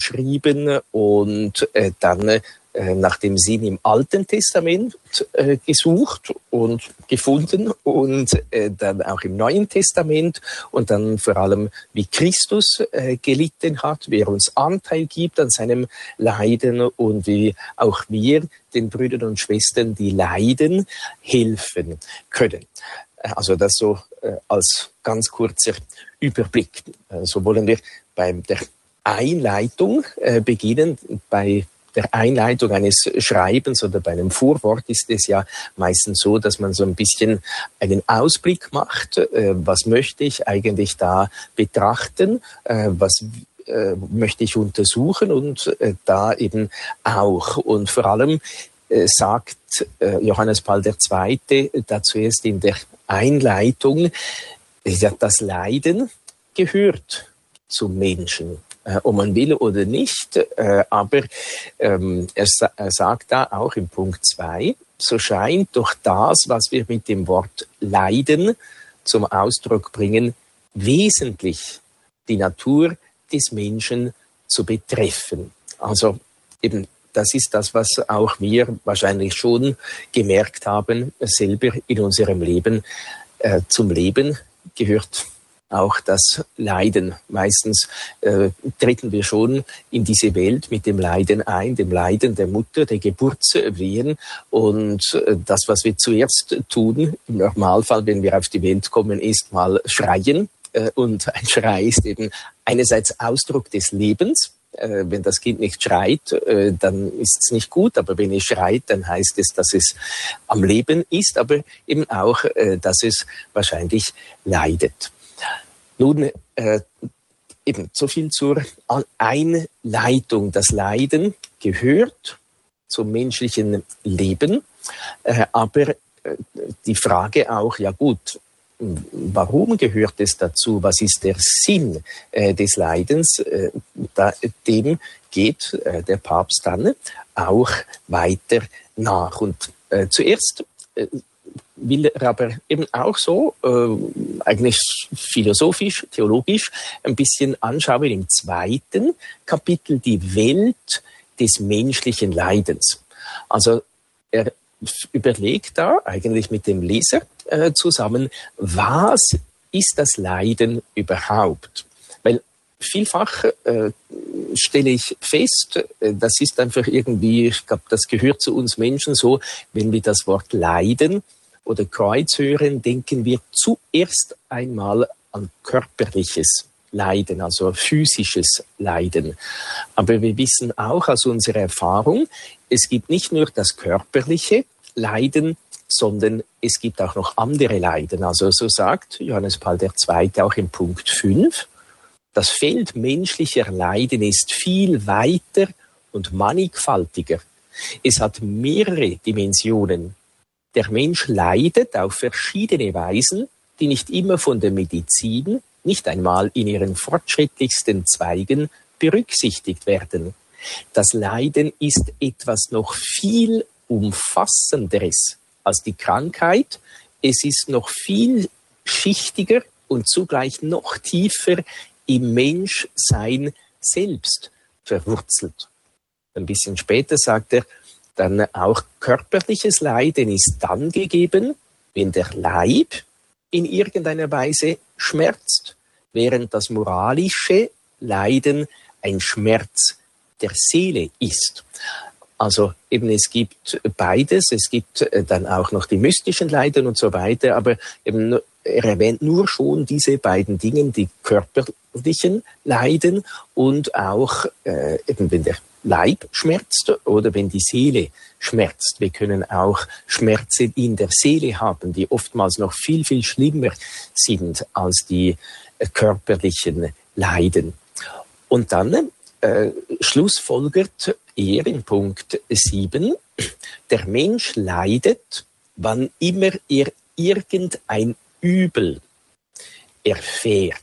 geschrieben und dann nach dem Sinn im Alten Testament gesucht und gefunden und dann auch im Neuen Testament und dann vor allem, wie Christus gelitten hat, wer uns Anteil gibt an seinem Leiden und wie auch wir den Brüdern und Schwestern, die leiden, helfen können. Also das so als ganz kurzer Überblick. So wollen wir bei der Einleitung beginnen. Bei der Einleitung eines Schreibens oder bei einem Vorwort ist es ja meistens so, dass man so ein bisschen einen Ausblick macht. Was möchte ich eigentlich da betrachten? Was möchte ich untersuchen? Und da eben auch. Und vor allem sagt Johannes Paul II. Dazu erst in der Einleitung, das Leiden gehört zum Menschen. Ob man will oder nicht, aber er sagt da auch im Punkt 2, so scheint durch das, was wir mit dem Wort Leiden zum Ausdruck bringen, wesentlich die Natur des Menschen zu betreffen. Also eben, das ist das, was auch wir wahrscheinlich schon gemerkt haben, selber in unserem Leben. Zum Leben gehört auch das Leiden. Meistens treten wir schon in diese Welt mit dem Leiden ein, dem Leiden der Mutter, der Geburtswehen. Und das, was wir zuerst tun, im Normalfall, wenn wir auf die Welt kommen, ist mal schreien. Und ein Schrei ist eben einerseits Ausdruck des Lebens. Wenn das Kind nicht schreit, dann ist es nicht gut. Aber wenn es schreit, dann heißt es, dass es am Leben ist, aber eben auch, dass es wahrscheinlich leidet. Nun, eben so viel zur Einleitung. Das Leiden gehört zum menschlichen Leben, aber die Frage auch, ja gut, warum gehört es dazu? Was ist der Sinn des Leidens? Dem geht der Papst dann auch weiter nach. Und zuerst will er aber eben auch so, eigentlich philosophisch, theologisch, ein bisschen anschauen im 2. Kapitel die Welt des menschlichen Leidens. Also er überlegt da eigentlich mit dem Leser zusammen, was ist das Leiden überhaupt? Weil vielfach stelle ich fest, das ist einfach irgendwie, ich glaube, das gehört zu uns Menschen so, wenn wir das Wort Leiden oder Kreuz hören, denken wir zuerst einmal an körperliches Leiden, also physisches Leiden. Aber wir wissen auch aus unserer Erfahrung, es gibt nicht nur das körperliche Leiden, sondern es gibt auch noch andere Leiden. Also so sagt Johannes Paul II. Auch im Punkt 5, das Feld menschlicher Leiden ist viel weiter und mannigfaltiger. Es hat mehrere Dimensionen. Der Mensch leidet auf verschiedene Weisen, die nicht immer von der Medizin, nicht einmal in ihren fortschrittlichsten Zweigen berücksichtigt werden. Das Leiden ist etwas noch viel umfassenderes als die Krankheit. Es ist noch viel schichtiger und zugleich noch tiefer im Menschsein selbst verwurzelt. Ein bisschen später sagt er, dann auch körperliches Leiden ist dann gegeben, wenn der Leib in irgendeiner Weise schmerzt, während das moralische Leiden ein Schmerz der Seele ist. Also eben es gibt beides, es gibt dann auch noch die mystischen Leiden und so weiter, aber eben er erwähnt nur schon diese beiden Dinge, die körperlichen Leiden und auch eben wenn der Leib schmerzt oder wenn die Seele schmerzt. Wir können auch Schmerzen in der Seele haben, die oftmals noch viel, viel schlimmer sind als die körperlichen Leiden. Und dann schlussfolgert er in Punkt 7, der Mensch leidet, wann immer er irgendein Übel erfährt.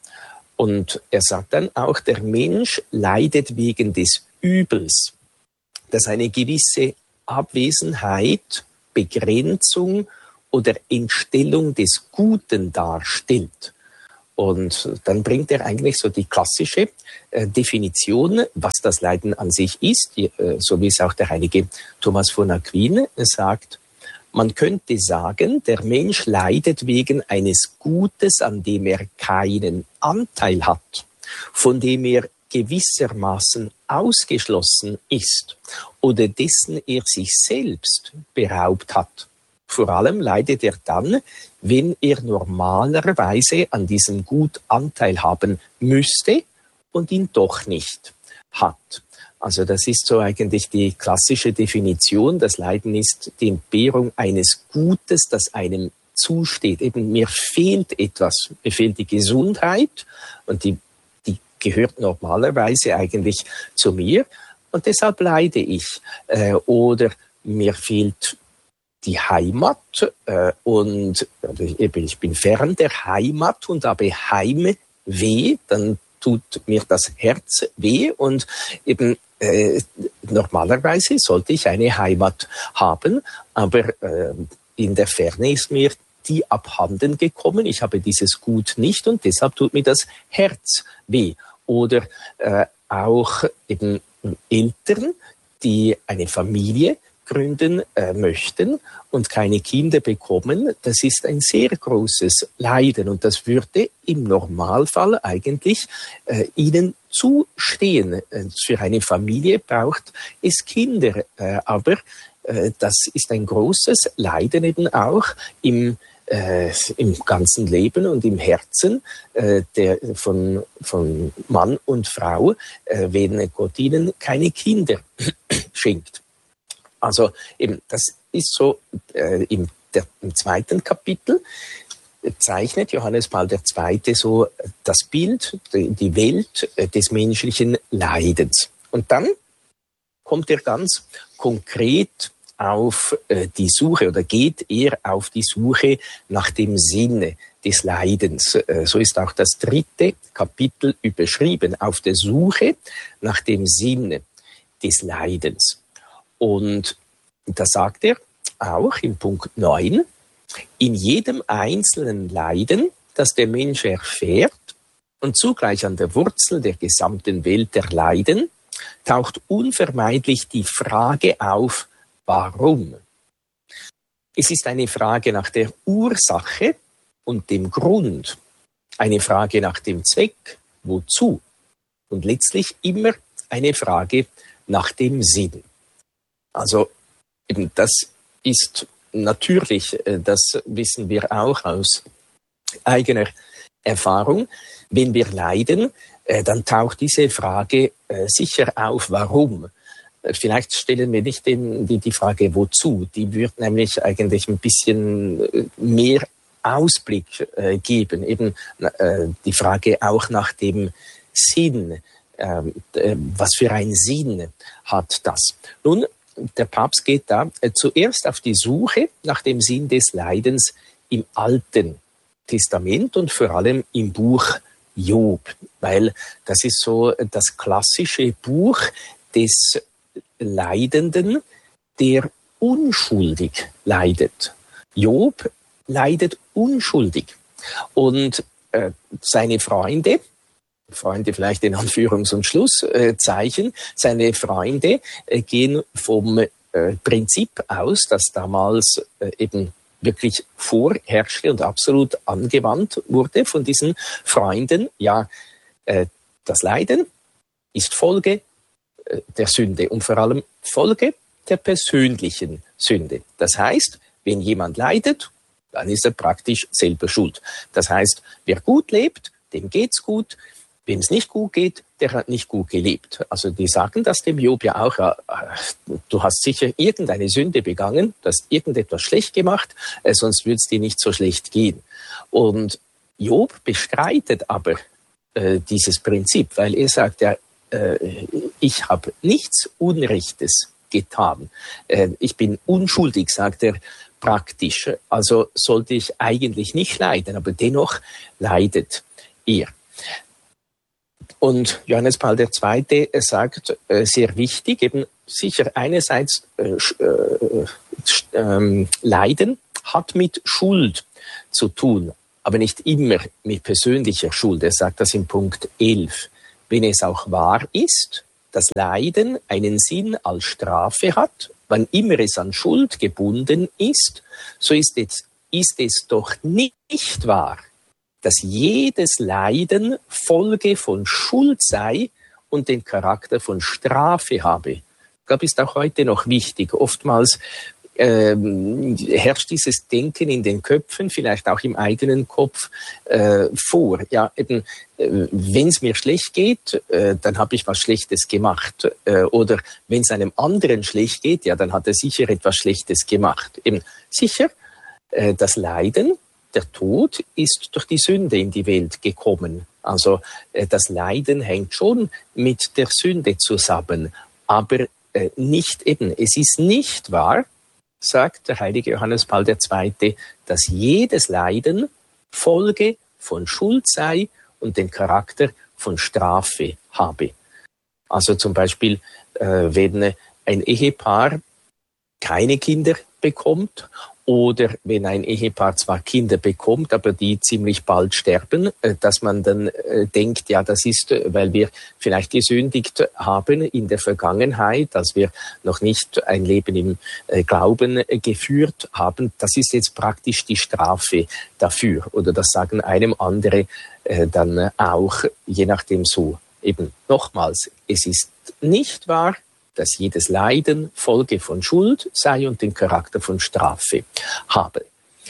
Und er sagt dann auch, der Mensch leidet wegen des Übels, das eine gewisse Abwesenheit, Begrenzung oder Entstellung des Guten darstellt. Und dann bringt er eigentlich so die klassische Definition, was das Leiden an sich ist, so wie es auch der heilige Thomas von Aquin sagt. Man könnte sagen, der Mensch leidet wegen eines Gutes, an dem er keinen Anteil hat, von dem er gewissermaßen ausgeschlossen ist oder dessen er sich selbst beraubt hat. Vor allem leidet er dann, wenn er normalerweise an diesem Gut Anteil haben müsste und ihn doch nicht hat. Also das ist so eigentlich die klassische Definition. Das Leiden ist die Entbehrung eines Gutes, das einem zusteht. Eben mir fehlt etwas, mir fehlt die Gesundheit und die gehört normalerweise eigentlich zu mir und deshalb leide ich. Oder mir fehlt die Heimat und ich bin fern der Heimat und habe Heimweh, dann tut mir das Herz weh und eben normalerweise sollte ich eine Heimat haben, aber in der Ferne ist mir die abhanden gekommen. Ich habe dieses Gut nicht und deshalb tut mir das Herz weh. Oder auch eben Eltern, die eine Familie gründen möchten und keine Kinder bekommen, das ist ein sehr großes Leiden und das würde im Normalfall eigentlich ihnen zustehen. Für eine Familie braucht es Kinder, aber das ist ein großes Leiden eben auch im ganzen Leben und im Herzen von Mann und Frau, wenn Gott ihnen keine Kinder schenkt. Also eben, das ist so im zweiten Kapitel zeichnet Johannes Paul II. So das Bild, die Welt des menschlichen Leidens. Und dann kommt er ganz konkret auf die Suche oder geht er auf die Suche nach dem Sinne des Leidens. So ist auch das 3. Kapitel überschrieben, auf der Suche nach dem Sinne des Leidens. Und da sagt er auch im Punkt 9, in jedem einzelnen Leiden, das der Mensch erfährt und zugleich an der Wurzel der gesamten Welt der Leiden, taucht unvermeidlich die Frage auf, warum? Es ist eine Frage nach der Ursache und dem Grund, eine Frage nach dem Zweck, wozu und letztlich immer eine Frage nach dem Sinn. Also eben das ist natürlich, das wissen wir auch aus eigener Erfahrung, wenn wir leiden, dann taucht diese Frage sicher auf, warum? Vielleicht stellen wir nicht die Frage, wozu. Die wird nämlich eigentlich ein bisschen mehr Ausblick geben. Eben die Frage auch nach dem Sinn. Was für einen Sinn hat das? Nun, der Papst geht da zuerst auf die Suche nach dem Sinn des Leidens im Alten Testament und vor allem im Buch Job, weil das ist so das klassische Buch des Leidenden, der unschuldig leidet. Job leidet unschuldig und seine Freunde vielleicht in Anführungs- und Schlusszeichen, seine Freunde gehen vom Prinzip aus, das damals eben wirklich vorherrschte und absolut angewandt wurde von diesen Freunden. Ja, das Leiden ist Folge der Sünde und vor allem Folge der persönlichen Sünde. Das heißt, wenn jemand leidet, dann ist er praktisch selber schuld. Das heißt, wer gut lebt, dem geht's gut. Wem es nicht gut geht, der hat nicht gut gelebt. Also die sagen das dem Job ja auch, du hast sicher irgendeine Sünde begangen, du hast irgendetwas schlecht gemacht, sonst würde es dir nicht so schlecht gehen. Und Job bestreitet aber dieses Prinzip, weil er sagt ja, ich habe nichts Unrechtes getan. Ich bin unschuldig, sagt er praktisch. Also sollte ich eigentlich nicht leiden, aber dennoch leidet er. Und Johannes Paul II. Sagt, sehr wichtig, eben sicher einerseits Leiden hat mit Schuld zu tun. aber nicht immer mit persönlicher Schuld. Er sagt das in Punkt 11. Wenn es auch wahr ist, dass Leiden einen Sinn als Strafe hat, wann immer es an Schuld gebunden ist, so ist es doch nicht wahr, dass jedes Leiden Folge von Schuld sei und den Charakter von Strafe habe. Ich glaube, ist auch heute noch wichtig. Oftmals herrscht dieses Denken in den Köpfen, vielleicht auch im eigenen Kopf vor. Ja, eben, wenn es mir schlecht geht, dann habe ich was Schlechtes gemacht. Oder wenn es einem anderen schlecht geht, ja, dann hat er sicher etwas Schlechtes gemacht. Eben sicher, das Leiden, der Tod ist durch die Sünde in die Welt gekommen. Also das Leiden hängt schon mit der Sünde zusammen, aber nicht eben. Es ist nicht wahr, sagt der heilige Johannes Paul II., dass jedes Leiden Folge von Schuld sei und den Charakter von Strafe habe. Also zum Beispiel, wenn ein Ehepaar keine Kinder bekommt oder wenn ein Ehepaar zwar Kinder bekommt, aber die ziemlich bald sterben, dass man dann denkt, ja, das ist, weil wir vielleicht gesündigt haben in der Vergangenheit, als wir noch nicht ein Leben im Glauben geführt haben. Das ist jetzt praktisch die Strafe dafür. Oder das sagen einem andere dann auch, je nachdem so. Eben nochmals, es ist nicht wahr, dass jedes Leiden Folge von Schuld sei und den Charakter von Strafe habe.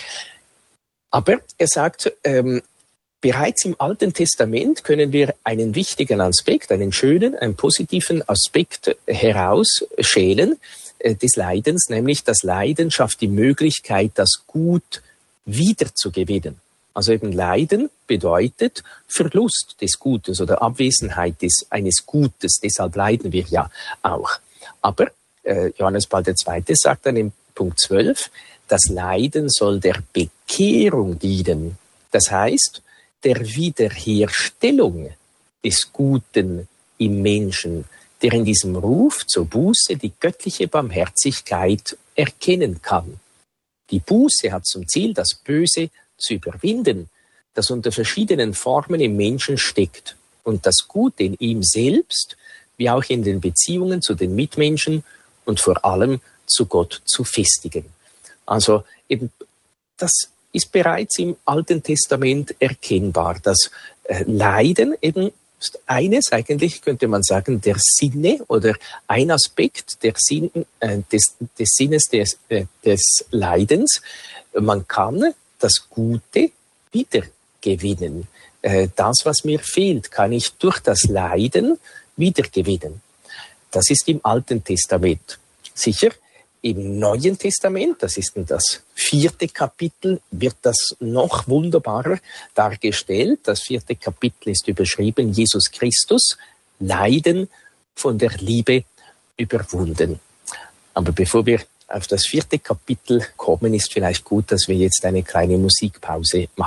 Aber er sagt, bereits im Alten Testament können wir einen wichtigen Aspekt, einen schönen, einen positiven Aspekt herausschälen des Leidens, nämlich das Leiden schafft die Möglichkeit, das Gut wiederzugewinnen. Also eben Leiden bedeutet Verlust des Gutes oder Abwesenheit eines Gutes. Deshalb leiden wir ja auch. Aber Johannes Paul II. Sagt dann in Punkt 12, das Leiden soll der Bekehrung dienen. Das heißt, der Wiederherstellung des Guten im Menschen, der in diesem Ruf zur Buße die göttliche Barmherzigkeit erkennen kann. Die Buße hat zum Ziel, das Böse zu überwinden, das unter verschiedenen Formen im Menschen steckt und das Gute in ihm selbst, wie auch in den Beziehungen zu den Mitmenschen und vor allem zu Gott zu festigen. Also eben, das ist bereits im Alten Testament erkennbar. Das Leiden eben ist eines, eigentlich könnte man sagen, der Sinne oder ein Aspekt des Sinnes des Leidens. Man kann das Gute wiedergewinnen. Das, was mir fehlt, kann ich durch das Leiden wiedergewinnen. Das ist im Alten Testament. Sicher, im Neuen Testament, das ist das 4. Kapitel, wird das noch wunderbarer dargestellt. Das 4. Kapitel ist überschrieben, Jesus Christus, Leiden von der Liebe überwunden. Aber bevor wir auf das 4. Kapitel kommen, ist vielleicht gut, dass wir jetzt eine kleine Musikpause machen.